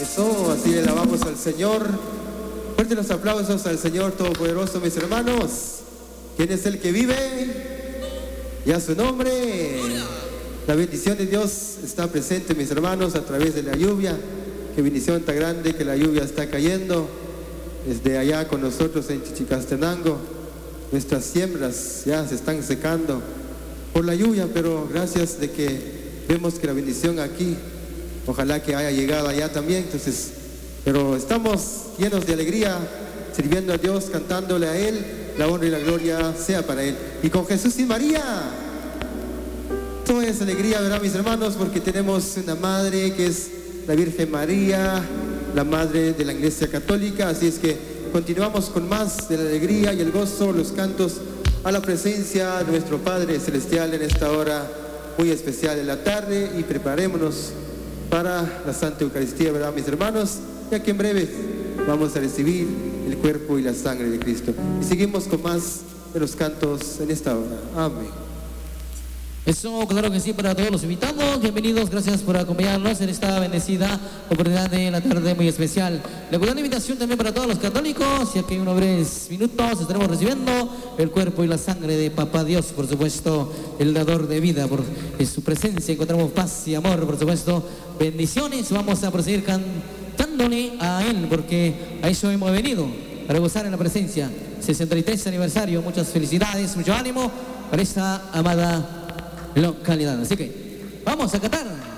Eso, así le alabamos al Señor. Fuertes los aplausos al Señor Todopoderoso, mis hermanos. ¿Quién es el que vive? Y a su nombre. La bendición de Dios está presente, mis hermanos, a través de la lluvia. Qué bendición tan grande que la lluvia está cayendo desde allá con nosotros en Chichicastenango. Nuestras siembras ya se están secando por la lluvia, pero gracias de que vemos que la bendición aquí, ojalá que haya llegado allá también. Entonces, pero estamos llenos de alegría, sirviendo a Dios, cantándole a Él. La honra y la gloria sea para Él. Y con Jesús y María, todo es alegría, ¿verdad, mis hermanos? Porque tenemos una madre que es la Virgen María, la madre de la Iglesia Católica. Así es que continuamos con más de la alegría y el gozo, los cantos a la presencia de nuestro Padre Celestial en esta hora muy especial de la tarde, y preparémonos para la Santa Eucaristía, ¿verdad, mis hermanos? Ya que en breve vamos a recibir el cuerpo y la sangre de Cristo. Y seguimos con más de los cantos en esta hora. Amén. Eso, claro que sí, para todos los invitados. Bienvenidos, gracias por acompañarnos en esta bendecida oportunidad de la tarde muy especial. Le voy a dar una invitación también para todos los católicos, ya que en unos breves minutos estaremos recibiendo el cuerpo y la sangre de Papá Dios, por supuesto, el dador de vida. Por en su presencia encontramos paz y amor, por supuesto, bendiciones. Vamos a proseguir cantándole a Él, porque a eso hemos venido, para gozar en la presencia. 63 aniversario, muchas felicidades, mucho ánimo para esta amada localidad. Así que vamos a cantar.